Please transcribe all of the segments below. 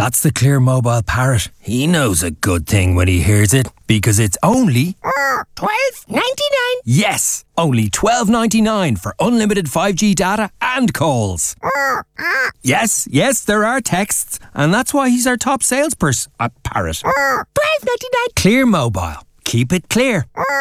That's the Clear Mobile Parrot. He knows a good thing when he hears it, because it's only $12.99. Yes, only $12.99 for unlimited 5G data and calls. Yes, there are texts, and that's why he's our top salesperson. Parrot. $12.99. Clear Mobile. Keep it clear.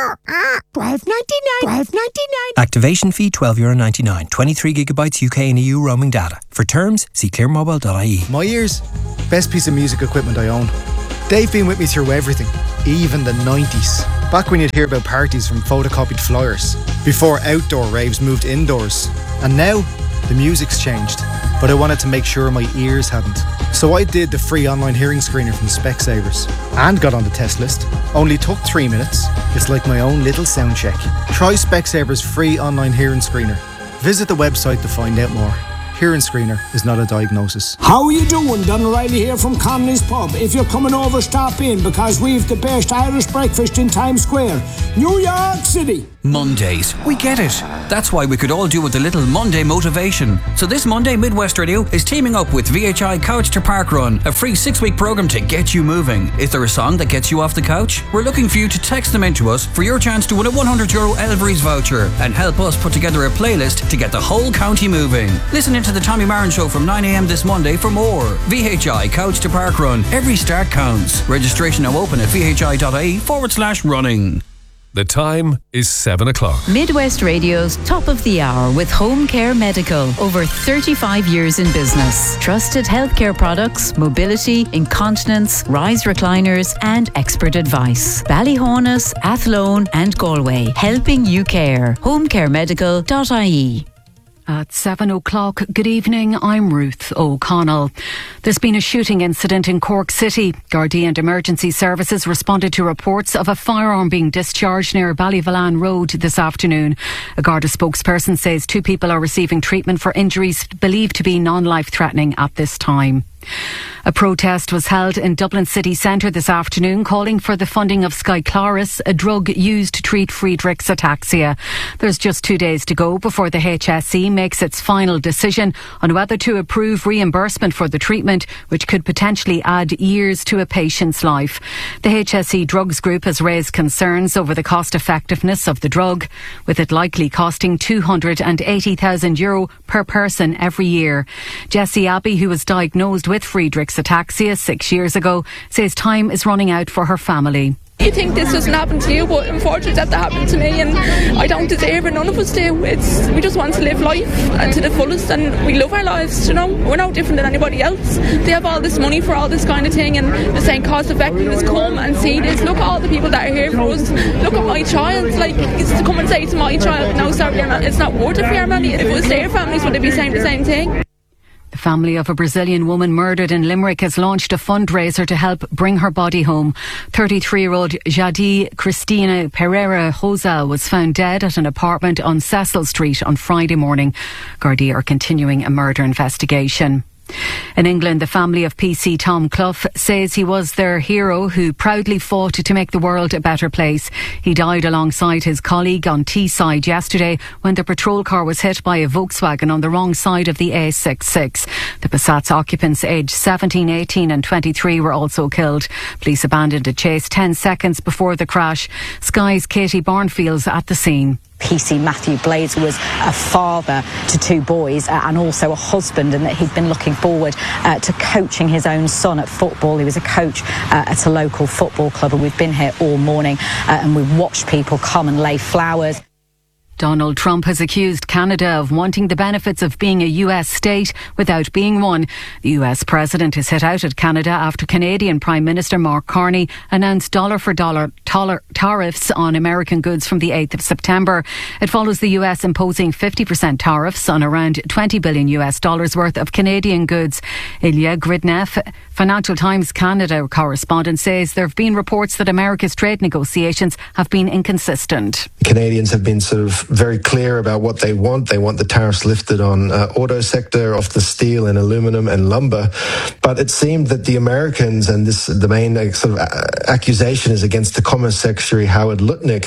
$12.99. Activation fee €12.99. 23 gigabytes UK and EU roaming data. For terms, see clearmobile.ie. My ears, best piece of music equipment I own. They've been with me through everything, even the 90s. Back when you'd hear about parties from photocopied flyers, before outdoor raves moved indoors. And now, the music's changed, but I wanted to make sure my ears hadn't. So I did the free online hearing screener from Specsavers and got on the test list. Only took 3 minutes. It's like my own little sound check. Try Specsavers free online hearing screener. Visit the website to find out more. Hearing screener is not a diagnosis. How are you doing? Don O'Reilly here from Connolly's Pub. If you're coming over, stop in, because we've the best Irish breakfast in Times Square, New York City. Mondays, we get it. That's why we could all do with a little Monday motivation. So this Monday, Midwest Radio is teaming up with VHI Couch to Park Run, a free 6-week program to get you moving. Is there a song that gets you off the couch? We're looking for you to text them into us for your chance to win a €100 Elvery's voucher and help us put together a playlist to get the whole county moving. Listen into the Tommy Marin Show from 9 a.m. this Monday for more. VHI Couch to Park Run. Every start counts. Registration now open at vhi.ie/running. The time is 7 o'clock. Midwest Radio's Top of the Hour with Home Care Medical. Over 35 years in business. Trusted healthcare products, mobility, incontinence, rise recliners and expert advice. Ballyhonus, Athlone and Galway. Helping you care. homecaremedical.ie. At 7 o'clock, good evening, I'm Ruth O'Connell. There's been a shooting incident in Cork City. Gardaí and emergency services responded to reports of a firearm being discharged near Ballyvalan Road this afternoon. A Garda spokesperson says 2 people are receiving treatment for injuries believed to be non-life threatening at this time. A protest was held in Dublin city centre this afternoon calling for the funding of Skyclarys, a drug used to treat Friedreich's ataxia. There's just 2 days to go before the HSE makes its final decision on whether to approve reimbursement for the treatment, which could potentially add years to a patient's life. The HSE Drugs Group has raised concerns over the cost effectiveness of the drug, with it likely costing €280,000 per person every year. Jessie Abbey, who was diagnosed with Friedreich's ataxia 6 years ago, says time is running out for her family. You think this doesn't happen to you, but unfortunately that happened to me, and I don't deserve it. None of us do. We just want to live life to the fullest, and we love our lives, you know. We're no different than anybody else. They have all this money for all this kind of thing, and they're saying cost effectiveness. Come and see this. Look at all the people that are here for us. Look at my child. Like, it's to come and say to my child, no, sorry, it's not worth it for your money. If it was their families, would they be saying the same thing? The family of a Brazilian woman murdered in Limerick has launched a fundraiser to help bring her body home. 33-year-old Jadi Cristina Pereira Rosa was found dead at an apartment on Cecil Street on Friday morning. Gardaí are continuing a murder investigation. In England, the family of PC Tom Clough says he was their hero who proudly fought to make the world a better place. He died alongside his colleague on Teesside yesterday when the patrol car was hit by a Volkswagen on the wrong side of the A66. The Passat's occupants aged 17, 18 and 23 were also killed. Police abandoned a chase 10 seconds before the crash. Sky's Katie Barnfield's at the scene. PC Matthew Blades was a father to 2 boys and also a husband, and that he'd been looking forward to coaching his own son at football. He was a coach at a local football club, and we've been here all morning and we've watched people come and lay flowers. Donald Trump has accused Canada of wanting the benefits of being a US state without being one. The US president has hit out at Canada after Canadian Prime Minister Mark Carney announced dollar-for-dollar tariffs on American goods from the 8th of September. It follows the US imposing 50% tariffs on around $20 billion worth of Canadian goods. Ilya Gridnev, Financial Times Canada correspondent, says there have been reports that America's trade negotiations have been inconsistent. Canadians have been sort of very clear about what they want. They want the tariffs lifted on auto sector, off the steel and aluminum and lumber. But it seemed that the Americans, and the main sort of accusation is against the Commerce Secretary Howard Lutnick,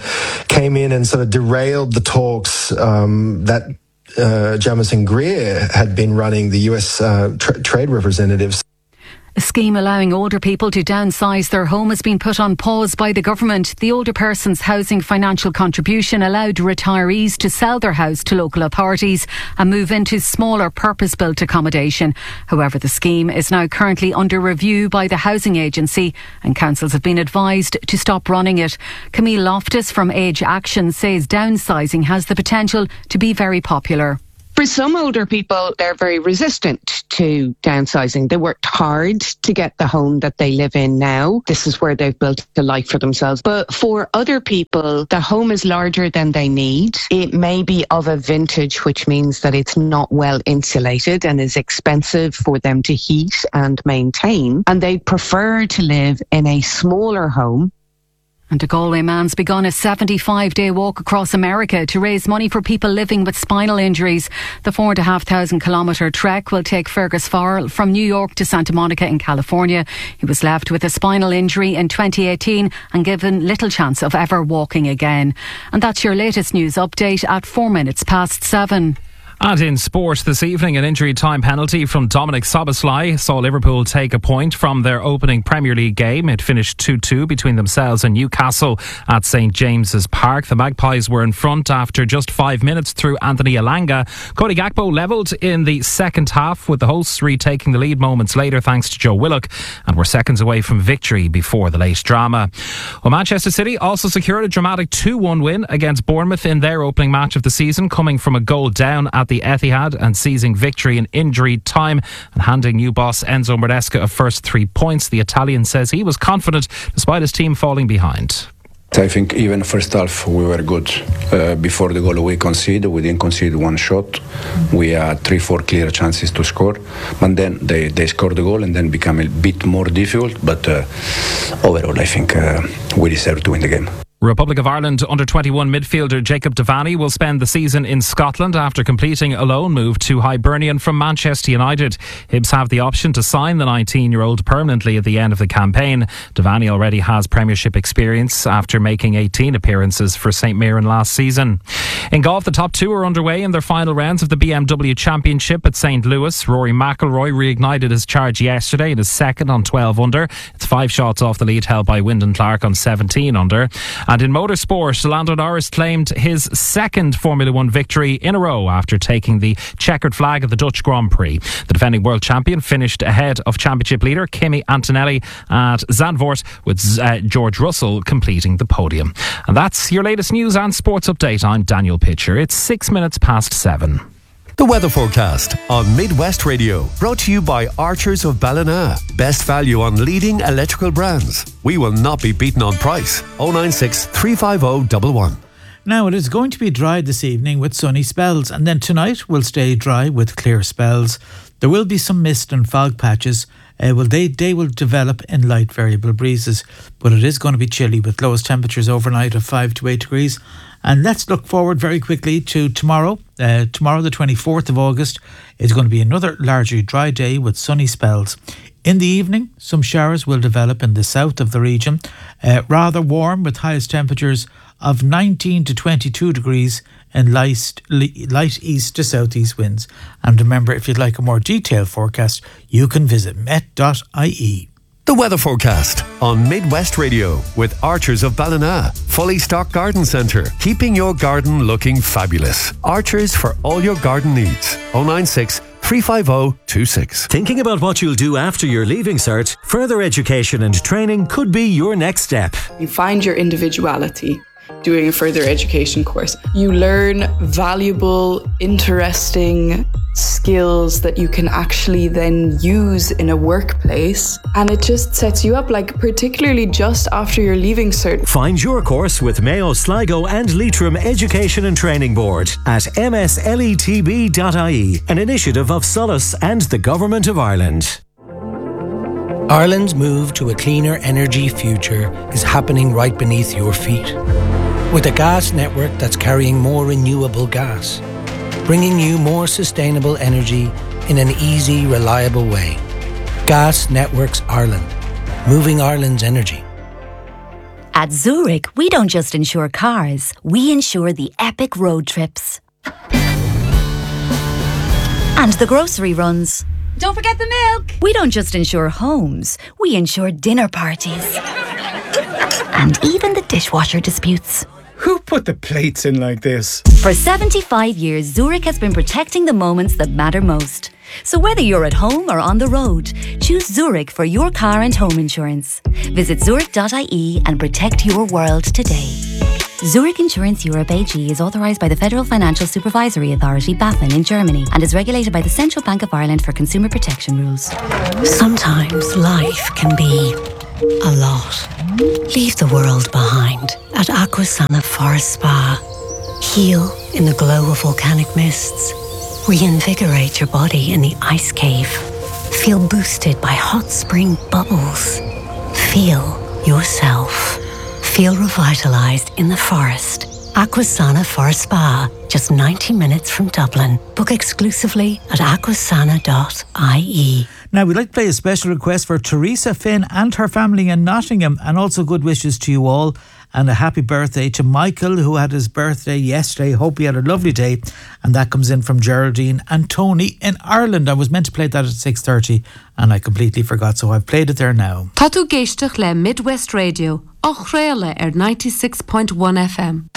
came in and sort of derailed the talks that Jamison Greer had been running, the US trade representatives. A scheme allowing older people to downsize their home has been put on pause by the government. The Older Persons Housing Financial Contribution allowed retirees to sell their house to local authorities and move into smaller purpose-built accommodation. However, the scheme is now currently under review by the Housing Agency and councils have been advised to stop running it. Camille Loftus from Age Action says downsizing has the potential to be very popular. For some older people, they're very resistant to downsizing. They worked hard to get the home that they live in now. This is where they've built a life for themselves. But for other people, the home is larger than they need. It may be of a vintage, which means that it's not well insulated and is expensive for them to heat and maintain. And they prefer to live in a smaller home. And a Galway man's begun a 75-day walk across America to raise money for people living with spinal injuries. The 4,500 kilometre trek will take Fergus Farrell from New York to Santa Monica in California. He was left with a spinal injury in 2018 and given little chance of ever walking again. And that's your latest news update at 7:04. And in sport this evening, an injury time penalty from Dominic Szoboszlai saw Liverpool take a point from their opening Premier League game. It finished 2-2 between themselves and Newcastle at St James's Park. The Magpies were in front after just 5 minutes through Anthony Elanga. Cody Gakpo levelled in the second half, with the hosts retaking the lead moments later thanks to Joe Willock, and were seconds away from victory before the late drama. Well, Manchester City also secured a dramatic 2-1 win against Bournemouth in their opening match of the season, coming from a goal down at the Etihad and seizing victory in injury time and handing new boss Enzo Maresca a first 3 points. The Italian says he was confident despite his team falling behind. I think even first half we were good. Before the goal we conceded, we didn't concede one shot. We had 3-4 clear chances to score, but then they scored the goal and then became a bit more difficult. But overall I think we deserve to win the game. Republic of Ireland under-21 midfielder Jacob Devaney will spend the season in Scotland after completing a loan move to Hibernian from Manchester United. Hibs have the option to sign the 19-year-old permanently at the end of the campaign. Devaney already has Premiership experience after making 18 appearances for St Mirren last season. In golf, the top two are underway in their final rounds of the BMW Championship at St Louis. Rory McIlroy reignited his charge yesterday and is second on 12 under. It's 5 shots off the lead held by Wyndham Clark on 17 under. And in motorsport, Lando Norris claimed his second Formula 1 victory in a row after taking the checkered flag at the Dutch Grand Prix. The defending world champion finished ahead of championship leader Kimi Antonelli at Zandvoort, with George Russell completing the podium. And that's your latest news and sports update. I'm Daniel Pitcher. It's 7:06. The weather forecast on Midwest Radio, brought to you by Archers of Ballina. Best value on leading electrical brands. We will not be beaten on price. 096 350 111. Now, it is going to be dry this evening with sunny spells, and then tonight will stay dry with clear spells. There will be some mist and fog patches. They will develop in light variable breezes, but it is going to be chilly with lowest temperatures overnight of 5 to 8 degrees. And let's look forward very quickly to tomorrow. Tomorrow, the 24th of August, is going to be another largely dry day with sunny spells. In the evening, some showers will develop in the south of the region. Rather warm with highest temperatures of 19 to 22 degrees and light east to southeast winds. And remember, if you'd like a more detailed forecast, you can visit met.ie. The weather forecast on Midwest Radio with Archers of Ballina. Fully stocked garden centre, keeping your garden looking fabulous. Archers for all your garden needs. 096 350 26. Thinking about what you'll do after your Leaving Cert? Further education and training could be your next step. You find your individuality doing a further education course. You learn valuable, interesting skills that you can actually then use in a workplace, and it just sets you up, like particularly just after your Leaving Cert. Find your course with Mayo, Sligo and Leitrim Education and Training Board at msletb.ie, an initiative of Solace and the Government of Ireland. Ireland's move to a cleaner energy future is happening right beneath your feet. With a gas network that's carrying more renewable gas, bringing you more sustainable energy in an easy, reliable way. Gas Networks Ireland, moving Ireland's energy. At Zurich, we don't just insure cars, we insure the epic road trips. And the grocery runs. Don't forget the milk. We don't just insure homes, we insure dinner parties. And even the dishwasher disputes. Who put the plates in like this? For 75 years, Zurich has been protecting the moments that matter most. So whether you're at home or on the road, choose Zurich for your car and home insurance. Visit zurich.ie and protect your world today. Zurich Insurance Europe AG is authorised by the Federal Financial Supervisory Authority, BaFin, in Germany and is regulated by the Central Bank of Ireland for consumer protection rules. Sometimes life can be a lot. Leave the world behind at Aquasana Forest Spa. Heal in the glow of volcanic mists. Reinvigorate your body in the ice cave. Feel boosted by hot spring bubbles. Feel yourself. Feel revitalised in the forest. Aquasana Forest Spa, just 90 minutes from Dublin. Book exclusively at aquasana.ie. Now, we'd like to play a special request for Teresa Finn and her family in Nottingham, and also good wishes to you all, and a happy birthday to Michael, who had his birthday yesterday. Hope he had a lovely day. And that comes in from Geraldine and Tony in Ireland. I was meant to play that at 6:30 and I completely forgot, so I've played it there now. Tá tú géisteach le Midwest Radio, ó chréile 96.1 FM.